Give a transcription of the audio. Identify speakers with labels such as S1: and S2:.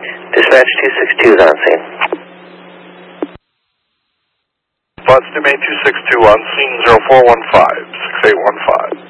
S1: Dispatch 262 is on scene.
S2: Boston Main 262 on scene 0415, 6815.